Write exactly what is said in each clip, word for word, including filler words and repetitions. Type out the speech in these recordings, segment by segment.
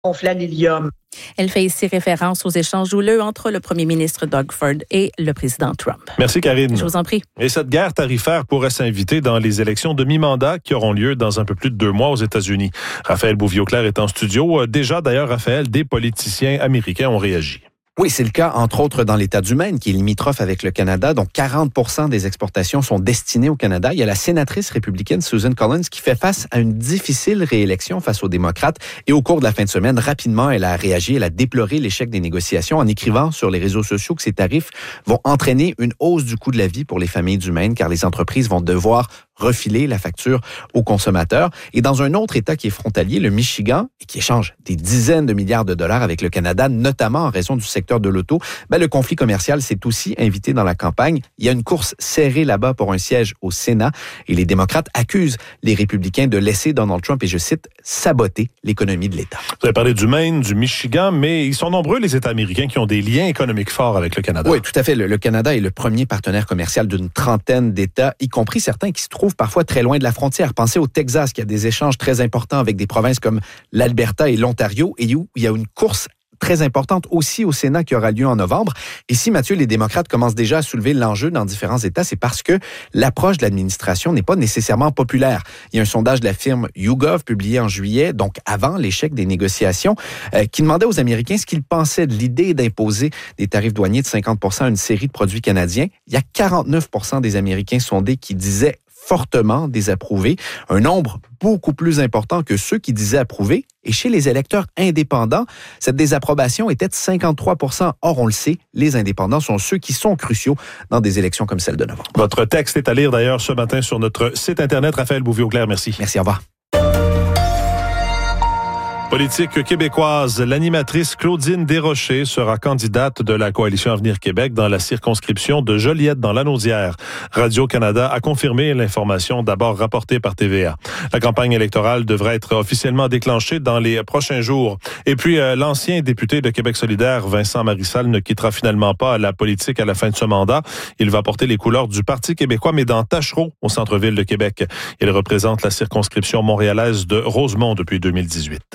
gonfler à l'hélium. Elle fait ici référence aux échanges houleux entre le premier ministre Doug Ford et le président Trump. Merci Karine. Je vous en prie. Et cette guerre tarifaire pourrait s'inviter dans les élections de mi-mandat qui auront lieu dans un peu plus de deux mois aux États-Unis. Raphaël Bouvier-Auclair est en studio. Déjà d'ailleurs, Raphaël, des politiciens américains ont réagi. Oui, c'est le cas, entre autres, dans l'État du Maine, qui est limitrophe avec le Canada, dont quarante pour cent des exportations sont destinées au Canada. Il y a la sénatrice républicaine Susan Collins qui fait face à une difficile réélection face aux démocrates. Et au cours de la fin de semaine, rapidement, elle a réagi, elle a déploré l'échec des négociations en écrivant sur les réseaux sociaux que ces tarifs vont entraîner une hausse du coût de la vie pour les familles du Maine, car les entreprises vont devoir refiler la facture aux consommateurs. Et dans un autre État qui est frontalier, le Michigan, et qui échange des dizaines de milliards de dollars avec le Canada, notamment en raison du secteur de l'auto, ben, le conflit commercial s'est aussi invité dans la campagne. Il y a une course serrée là-bas pour un siège au Sénat et les démocrates accusent les républicains de laisser Donald Trump, et je cite, saboter l'économie de l'État. Vous avez parlé du Maine, du Michigan, mais ils sont nombreux les États américains qui ont des liens économiques forts avec le Canada. Oui, tout à fait. Le, le Canada est le premier partenaire commercial d'une trentaine d'États, y compris certains qui se trouvent parfois très loin de la frontière. Pensez au Texas, qui a des échanges très importants avec des provinces comme l'Alberta et l'Ontario, et où il y a une course très importante aussi au Sénat qui aura lieu en novembre. Et si, Mathieu, les démocrates commencent déjà à soulever l'enjeu dans différents États, c'est parce que l'approche de l'administration n'est pas nécessairement populaire. Il y a un sondage de la firme YouGov publié en juillet, donc avant l'échec des négociations, euh, qui demandait aux Américains ce qu'ils pensaient de l'idée d'imposer des tarifs douaniers de cinquante pour cent à une série de produits canadiens. Il y a quarante-neuf pour cent des Américains sondés qui disaient fortement désapprouvé, un nombre beaucoup plus important que ceux qui disaient approuver. Et chez les électeurs indépendants, cette désapprobation était de cinquante-trois pour cent. Or, on le sait, les indépendants sont ceux qui sont cruciaux dans des élections comme celle de novembre. Votre texte est à lire d'ailleurs ce matin sur notre site Internet. Raphaël Bouvier-Auclair, merci. Merci, au revoir. Politique québécoise, l'animatrice Claudine Desrochers sera candidate de la Coalition Avenir Québec dans la circonscription de Joliette dans l'Anaudière. Radio-Canada a confirmé l'information d'abord rapportée par T V A. La campagne électorale devrait être officiellement déclenchée dans les prochains jours. Et puis, euh, l'ancien député de Québec solidaire, Vincent Marissal, ne quittera finalement pas la politique à la fin de ce mandat. Il va porter les couleurs du Parti québécois, mais dans Tachereau, au centre-ville de Québec. Il représente la circonscription montréalaise de Rosemont depuis deux mille dix-huit.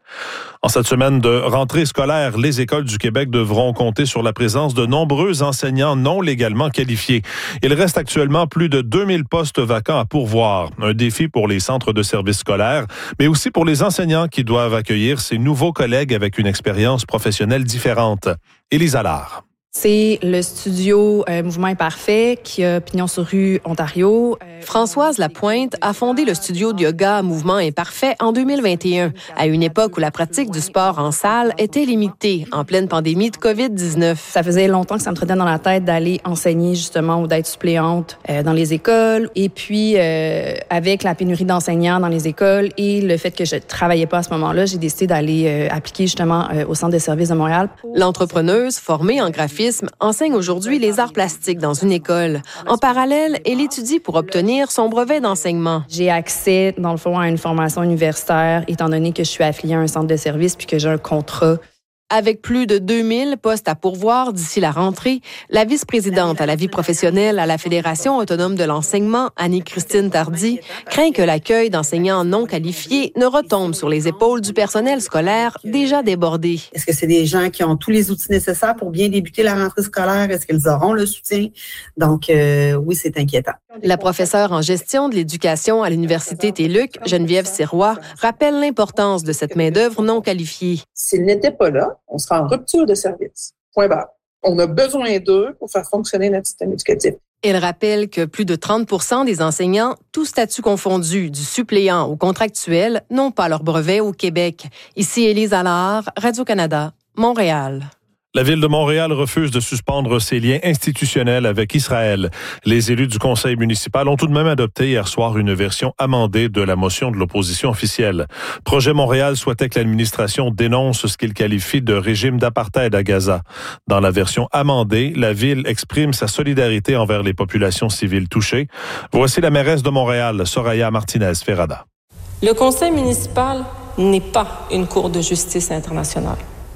En cette semaine de rentrée scolaire, les écoles du Québec devront compter sur la présence de nombreux enseignants non légalement qualifiés. Il reste actuellement plus de deux mille postes vacants à pourvoir. Un défi pour les centres de services scolaires, mais aussi pour les enseignants qui doivent accueillir ces nouveaux collègues avec une expérience professionnelle différente. Élise Allard. C'est le studio euh, Mouvement Imparfait qui a pignon sur rue Ontario. Euh, Françoise Lapointe a fondé le studio de yoga Mouvement Imparfait en deux mille vingt et un, à une époque où la pratique du sport en salle était limitée, en pleine pandémie de covid dix-neuf. Ça faisait longtemps que ça me trottait dans la tête d'aller enseigner justement ou d'être suppléante euh, dans les écoles. Et puis, euh, avec la pénurie d'enseignants dans les écoles et le fait que je travaillais pas à ce moment-là, j'ai décidé d'aller euh, appliquer justement euh, au Centre de services de Montréal. L'entrepreneuse, formée en graphisme, enseigne aujourd'hui les arts plastiques dans une école. En parallèle, elle étudie pour obtenir son brevet d'enseignement. J'ai accès, dans le fond, à une formation universitaire, étant donné que je suis affiliée à un centre de service puis que j'ai un contrat. Avec plus de deux mille postes à pourvoir d'ici la rentrée, la vice-présidente à la vie professionnelle à la Fédération autonome de l'enseignement, Annie-Christine Tardy, craint que l'accueil d'enseignants non qualifiés ne retombe sur les épaules du personnel scolaire déjà débordé. Est-ce que c'est des gens qui ont tous les outils nécessaires pour bien débuter la rentrée scolaire? Est-ce qu'ils auront le soutien? Donc, euh, oui, c'est inquiétant. La professeure en gestion de l'éducation à l'Université T L U C, Geneviève Sirois, rappelle l'importance de cette main-d'œuvre non qualifiée. S'ils n'étaient pas là, on sera en rupture de service. Point barre. On a besoin d'eux pour faire fonctionner notre système éducatif. Elle rappelle que plus de trente pour cent des enseignants, tous statuts confondus, du suppléant au contractuel, n'ont pas leur brevet au Québec. Ici Élise Allard, Radio-Canada, Montréal. La Ville de Montréal refuse de suspendre ses liens institutionnels avec Israël. Les élus du conseil municipal ont tout de même adopté hier soir une version amendée de la motion de l'opposition officielle. Projet Montréal souhaitait que l'administration dénonce ce qu'il qualifie de régime d'apartheid à Gaza. Dans la version amendée, la Ville exprime sa solidarité envers les populations civiles touchées. Voici la mairesse de Montréal, Soraya Martinez-Ferrada. Le conseil municipal n'est pas une cour de justice internationale.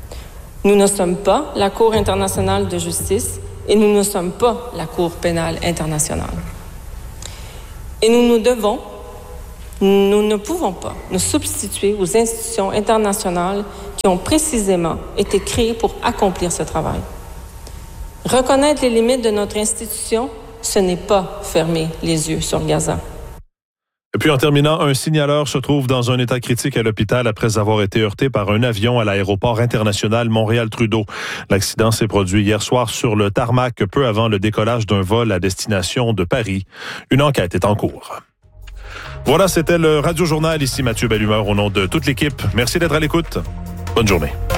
Nous ne sommes pas la Cour internationale de justice et nous ne sommes pas la Cour pénale internationale. Et nous nous devons Nous ne pouvons pas nous substituer aux institutions internationales qui ont précisément été créées pour accomplir ce travail. Reconnaître les limites de notre institution, ce n'est pas fermer les yeux sur Gaza. Et puis en terminant, un signaleur se trouve dans un état critique à l'hôpital après avoir été heurté par un avion à l'aéroport international Montréal-Trudeau. L'accident s'est produit hier soir sur le tarmac peu avant le décollage d'un vol à destination de Paris. Une enquête est en cours. Voilà, c'était le Radio Journal. Ici Mathieu Bellumeur au nom de toute l'équipe. Merci d'être à l'écoute. Bonne journée.